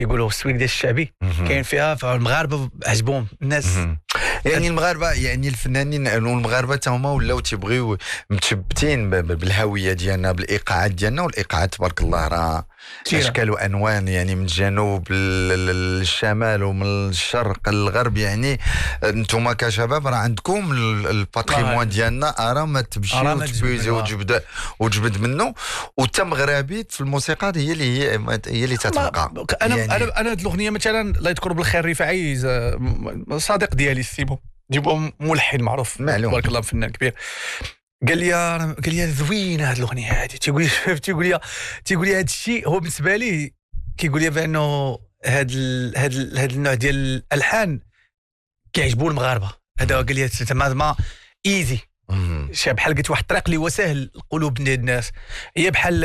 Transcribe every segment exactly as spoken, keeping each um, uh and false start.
يقولوا السويق ديال الشعبي كاين فيها فالمغاربه عجبهم الناس. يعني المغاربه يعني الفنانين والمغاربه حتى هما ولاو تيبغيو متشبتين بالهويه ديالنا بالايقاعات ديالنا، والايقاعات تبارك الله راه اشكال وانوان، يعني من الجنوب للشمال ومن الشرق للغرب. يعني انتم كشباب راه عندكم الباتريمون ديالنا راه ما تمشي وتبوزي وتجبد وتجبد منه، وتم غرابيت في الموسيقى هي اللي هي هي اللي تتبقى. انا يعني انا انا هذه الاغنيه مثلا الله يذكر بالخير رفاعي صديق ديالي السيبو جيبو ملحن معروف تبارك الله فنان كبير، قال لي قال لي زوينه هذه الاغنيه هذه، تيقول لي تيقول لي تيقول لي هذا الشيء هو بالنسبه لي كيقول لي بانه هذا هذا هذا النوع ديال الالحان كيعجبوا المغاربه. هذا قال لي زعما ايزي شي بحال قلت واحد الطريق اللي هو ساهل القلوب ديال الناس، هي بحال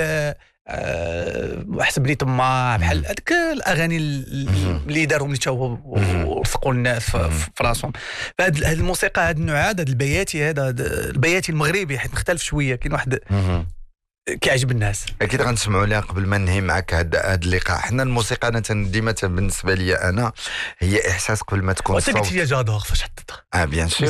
أه حسبني طماع، بحال هذيك الاغاني اللي دارهم اللي تاو ورزقوا الناس في راسهم. فهاد الموسيقى هذا النوع هذا البياتي هذا البياتي المغربي حيت مختلف شويه، كاين واحد كيعجب الناس. اكيد غنسمعوا لها قبل ما ننهي معك هذا اللقاء. حنا الموسيقى انا ديما بالنسبه لي انا هي احساس قبل ما تكون صوت. قلت لي جادور فاش حطيتها اه بيان سور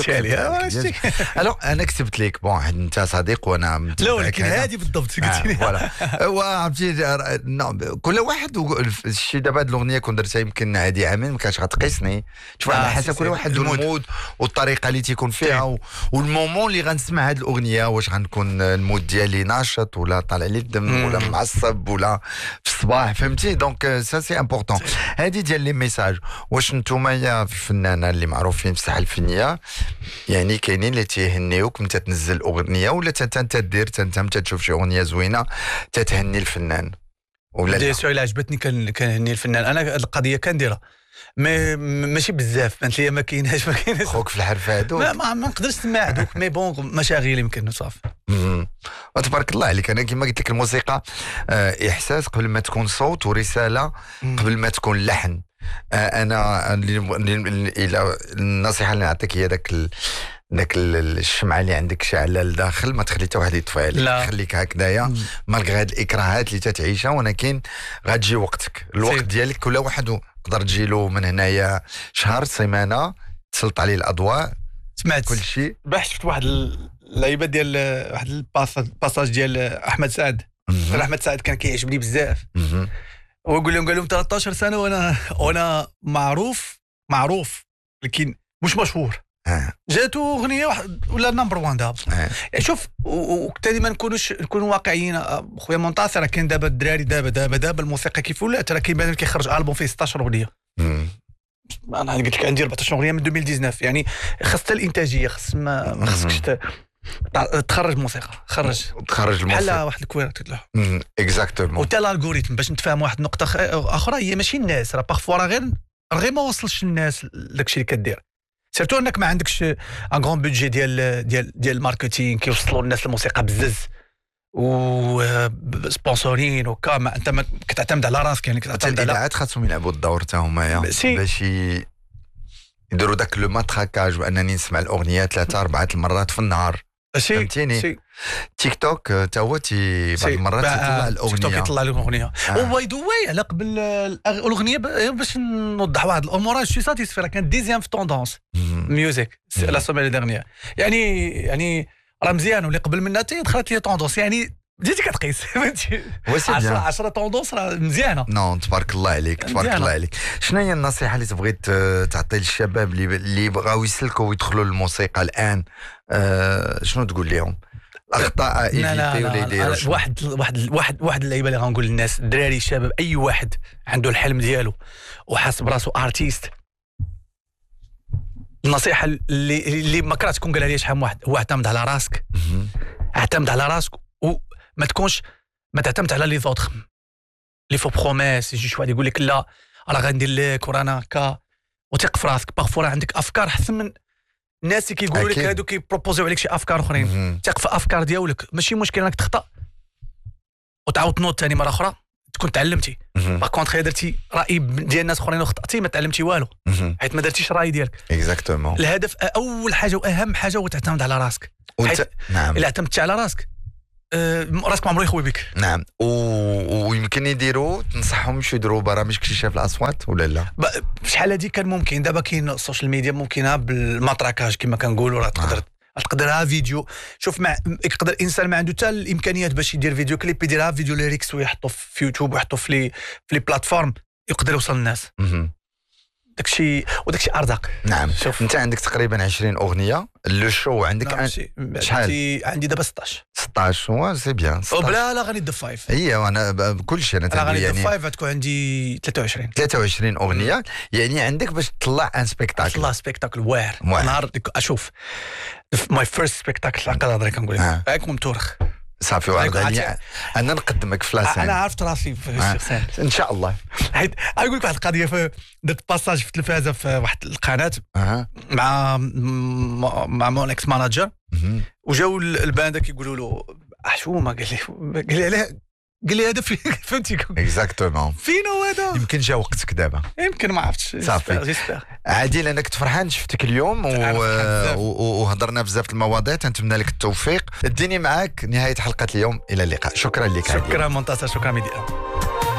الو انا كتبت لك بون انت صديق وانا لا ولكن هذه بالضبط قلت لي فوالا وعرفتي كل واحد الشيء. دابا هذه الاغنيه كون درتها يمكن هذه عامين ما كانش غتقيسني، تشوف على حسب كل واحد المود والطريقه اللي تيكون فيها والمومون اللي غنسمع هذه الاغنيه، واش غنكون المود ديالي ناشط ولا طالع لي الدم ولا معصب ولا في الصباح، فهمتي؟ دونك سا سي امبورطون. هذه ديال لي ميساج. واش نتوما فنانه اللي معروفين في الساحه الفنيه يعني كاينين اللي تيهنيوك متى تنزل اغنيه، ولا انت دير انت تشوف شي اغنيه زوينه تتهني الفنان ولا لا؟ السؤال عجبتني كان كنهني الفنان. انا هذه القضيه كنديرها مي ماشي بزاف، بانت لي ما كايناش ما كايناش خوك في الحرفه هذوك ما, ما, ما نقدرش نسمع هذوك مي بون مشاغل يمكن صافي. وتبارك الله عليك. انا كما قلت لك الموسيقى آه احساس قبل ما تكون صوت، ورساله قبل ما تكون لحن. آه انا الى النصيحه اللي نعطيك هي داك داك الشمعه اللي عندك شاعله لداخل ما تخلي حتى واحد يطفيها لك، خليك هكذايا مالغري هاد الاكراهات اللي تتعيشها، ولكن غتجي وقتك الوقت ديالك. كل واحد تقدر تجي له من هنايا شهر سيمانه تسلط عليه الاضواء. سمعت كل شيء باش شفت واحد اللعيبه ديال واحد الباساج ديال احمد سعد. احمد سعد كان كيعجبني بزاف، ويقول لهم قال لهم ثلاثة عشر سنه وانا وانا معروف معروف لكن مش مشهور. جاتو اغنيه واحد ولا نمبر وان دابا. شوف وثاني ما نكونوش نكونوا واقعيين خويا منتصر. راه كاين دابا الدراري دابا دابا دابا الموسيقى كيف ولات، راه كاين بنادم كيخرج البوم فيه ستة عشر اغنيه. انا قلت لك عندي أربعة عشر اغنيه من ألفين وتسعطاش، يعني خاص الانتاجيه، خاص ما خاصكش تخرج موسيقى، خرج تخرج الموسيقى بحال واحد الكويرت تطلع اكزاكتومون. وتا الالغوريثم باش نتفاهم واحد النقطه اخرى هي ماشي الناس، راه باغفوا راه غير غير ما وصلش الناس داكشي اللي كدير، سيرتو انك ما عندكش ان غون بودجي ديال ديال ديال الماركتينغ كيوصلوا الناس الموسيقى بزز و سبونسورين وكا. انت ما كتعتمد على راسك، يعني كتعتمد على الاذاعات خاصهم يلعبوا الدور حتى هما باش يديروا داك لو ماتراكاج، وانني نسمع الاغنيه ثلاثه اربعه المرات في النهار. فهمتيني؟ تيك توك تا هو تي بعض المرات يطلع الاغنيه، تيك توك يطلع الاغنيه. وباي ذا واي على قبل الاغنيه باش نوضح واحد الامور، شي ساتيسفي راه كانت ديزيام في توندونس ميوزيك لا سوميل ديرنيير، يعني يعني راه مزيان. واللي قبل منها حتى دخلت لي توندونس، يعني بديتي كتقيس فهمتي عشرة عشرة توندونس راه مزيانه. نو تبارك الله عليك تبارك الله عليك. شنو هي النصيحه اللي تبغي تعطي للشباب اللي اللي بغاو يسلكوا ويدخلوا للموسيقى الان؟ آه شنو تقول لهم؟ اخطاء ايفيتي ولا يديروا واحد واحد واحد واحد اللعيبه اللي غنقول للناس الدراري الشباب، اي واحد عنده الحلم ديالو وحاس براسو ارتيست، النصيحه اللي اللي ما كرهت تكون قالها لي شحال من واحد هو اعتمد على راسك. اعتمد على راسك وما تكونش ما تعتمد على لي زوطخ لي فو بروميس. يجي شي واحد يقول لك لا راه غندير لك ورانا هكا، وثق في راسك. باغفوا راه عندك افكار احسن من الناس اللي كيقولوا لك هادو كيبروبوزيو عليك شي افكار اخرين. ثق في افكار ديالك، ماشي مشكل انك تخطا وتعاود تنوض ثاني مره اخرى تكون تعلمتي. باغ كونطخ درتي راي ديال الناس اخرين وخطاتي ما تعلمتي والو، حيت ما درتيش الراي ديالك. اكزاكتومون. الهدف اول حاجه واهم حاجه هو تعتمد على راسك. وانت نعم الا اعتمدتي على راسك أه راسك ما عمرو يخوي بك. نعم. و... ويمكن يديروا تنصحهم يمشيو يديروا برامج اكتشاف الاصوات ولا لا؟ شحال هذه كان ممكن، دابا كاين السوشيال ميديا ممكنه بالمطركاج كما كنقولوا، راه تقدر آه. تقدرها فيديو. شوف مع يقدر الانسان ما عنده حتى الامكانيات باش يدير فيديو كليب، يديرها فيديو ليريكس ويحطوا في يوتيوب ويحطوا في لي في لي بلاتفورم، يقدر يوصل للناس. داكشي وداكشي ارزاق. نعم. شوف انت عندك تقريبا عشرين اغنيه، لو شو عندك نعم أن... شحال؟ عندي دابا ستطاش ستطاش هو سي بيان. بلا لا غني ذا فايف. هي وانا كل شيء انا تنقول يعني ذا فايف غتكون عندي ثلاثة وعشرين ثلاثة وعشرين اغنيه. يعني عندك باش تطلع ان سبيكتاكل، تطلع سبيكتاكل واعر. نهار اشوف ماي فيرست سبيكتاكل في العقل هضري كنقول لك غيكون متورخ صافي. وعرض عليا انا نقدمك في لاسين. انا عرفت راسي في الشخصان ان شاء الله. حيت نقول لك واحد القضيه، في درت باساج في التلفازه في واحد القناه أه. مع مع مون اكس ماناجر، وجاو الباندا كيقولوا له حشومه، قال لي قال لي علاه قال لي هذا فهمتي اكزاكتومون فين هو هذا. يمكن جا وقتك دابا، يمكن ما عرفتش. صافي عادل، انا كنت فرحان شفتك اليوم وهضرنا بزاف المواضيع. تنتمنى لك التوفيق. اديني معاك نهايه حلقه اليوم. الى اللقاء. شكرا لك. شكرا منتصر، شكرا ميديا.